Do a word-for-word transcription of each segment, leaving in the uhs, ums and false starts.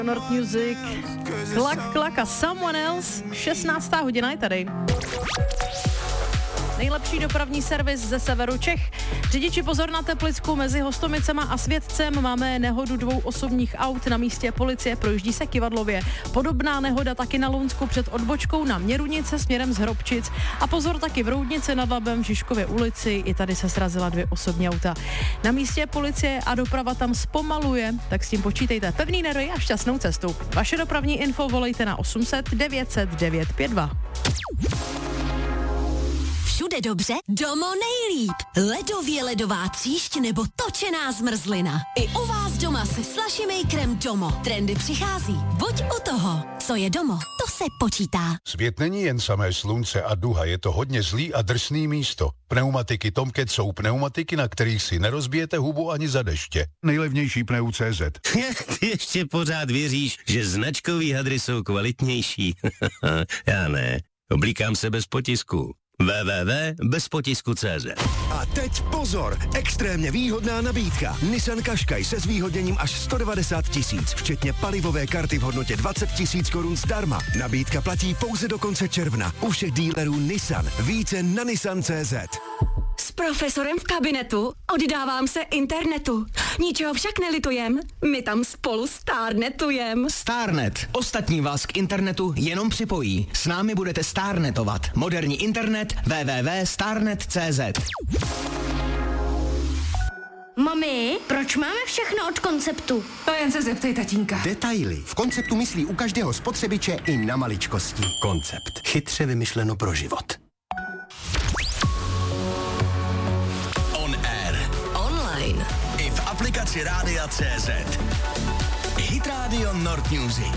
Nord Music, klak, klak a Someone Else, šestnáctá hodina je tady. Nejlepší dopravní servis ze severu Čech. Řidiči pozor na Teplicku mezi Hostomicema a Světcem. Máme nehodu dvou osobních aut na místě policie, projíždí se Kyvadlově. Podobná nehoda taky na Lounsku před odbočkou na Měrunice směrem z Hrobčic. A pozor taky v Roudnici nad Labem v Žižkově ulici. I tady se srazila dvě osobní auta. Na místě policie a doprava tam zpomaluje, tak s tím počítejte. Pevný nervy a šťastnou cestu. Vaše dopravní info volejte na osm set devět set devět pět dva. Všude dobře, Domo nejlíp. Ledově ledová tříšť nebo točená zmrzlina. I u vás doma se Slushy Makerem Domo. Trendy přichází. Buď u toho. Co je Domo, to se počítá. Svět není jen samé slunce a duha, je to hodně zlý a drsný místo. Pneumatiky Tomcat jsou pneumatiky, na kterých si nerozbijete hubu ani za deště. Nejlevnější pneu tečka cé zet. Ty ještě pořád věříš, že značkový hadry jsou kvalitnější? Já ne. Oblíkám se bez potisku. w w w tečka bez potisku tečka cé zet. A teď pozor, extrémně výhodná nabídka. Nissan Qashqai se zvýhodněním až sto devadesát tisíc, včetně palivové karty v hodnotě dvacet tisíc korun zdarma. Nabídka platí pouze do konce června. U všech dílerů Nissan. Více na nissan tečka cé zet. S profesorem v kabinetu oddávám se internetu. Ničeho však nelitujem, my tam spolu stárnetujem. Starnet. Ostatní vás k internetu jenom připojí. S námi budete starnetovat. Moderní internet w w w tečka starnet tečka cé zet. Mami, proč máme všechno od Konceptu? To jen se zeptej tatínka. Detaily. V Konceptu myslí u každého spotřebiče i na maličkosti. Koncept. Chytře vymyšleno pro život. Online. I v aplikaci Rádia tečka cé zet. Hit Radio Nord Music.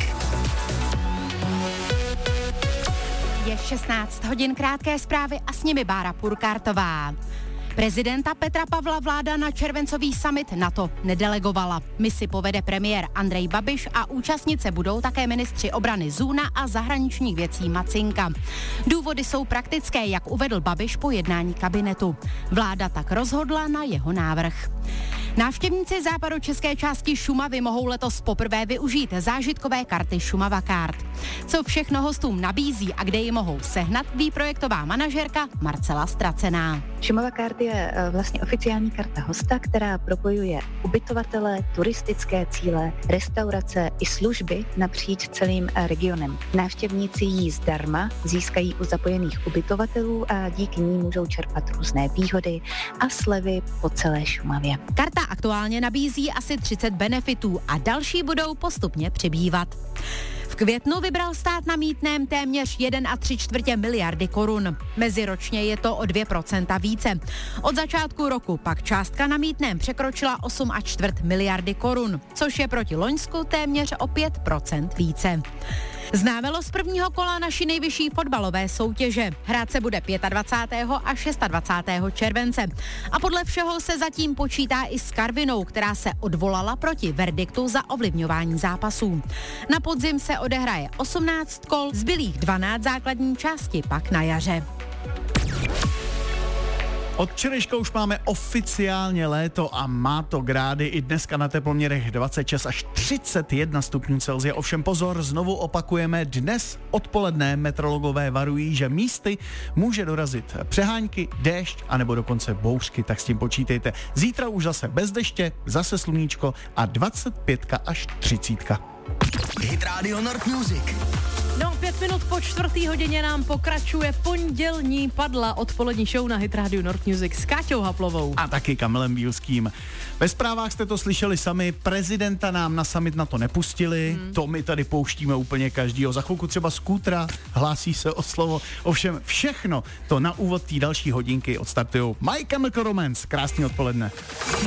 Je šestnáct hodin, krátké zprávy a s nimi Bára Purkártová. Prezidenta Petra Pavla vláda na červencový summit NATO nedelegovala. Misi povede premiér Andrej Babiš a účastnice budou také ministři obrany Zůna a zahraničních věcí Macinka. Důvody jsou praktické, jak uvedl Babiš po jednání kabinetu. Vláda tak rozhodla na jeho návrh. Návštěvníci západočeské části Šumavy mohou letos poprvé využít zážitkové karty Šumava Kart. Co všechno hostům nabízí a kde ji mohou sehnat, ví projektová manažerka Marcela Stracená. Šumava Kart je vlastně oficiální karta hosta, která propojuje ubytovatele, turistické cíle, restaurace i služby napříč celým regionem. Návštěvníci ji zdarma získají u zapojených ubytovatelů a díky ní můžou čerpat různé výhody a slevy po celé Šumavě. Karta aktuálně nabízí asi třicet benefitů a další budou postupně přibývat. V květnu vybral stát na mýtném téměř jedna a tři čtvrtě miliardy korun. Meziročně je to o dvě procenta více. Od začátku roku pak částka na mýtném překročila osm a čtvrt miliardy korun, což je proti loňsku téměř o pět procent více. Znávelo z prvního kola naší nejvyšší fotbalové soutěže. Hrát se bude dvacátého pátého a dvacátého šestého července. A podle všeho se zatím počítá i s Karvinou, která se odvolala proti verdiktu za ovlivňování zápasů. Na podzim se odehraje osmnáct kol, zbylých dvanáct základní části pak na jaře. Od včerejška už máme oficiálně léto a má to grády i dneska na teploměrech dvacet šest až třicet jedna stupňů Celsia. Ovšem pozor, znovu opakujeme, dnes odpoledne meteorologové varují, že místy může dorazit přehánky, déšť anebo dokonce bouřky, tak s tím počítejte. Zítra už zase bez deště, zase sluníčko a dvacet pět až třicet. Hit Radio Nord Music. No, pět minut po čtvrtý hodině nám pokračuje pondělní padla odpolední show na Hit Radio Nord Music s Káťou Haplovou. A taky Kamilem Bílským. Ve zprávách jste to slyšeli sami, prezidenta nám na summit na to nepustili, hmm. to my tady pouštíme úplně každýho. Za chvilku třeba Skútra hlásí se o slovo. Ovšem všechno to na úvod té další hodinky odstartujou My Chemical Romance. Krásný odpoledne.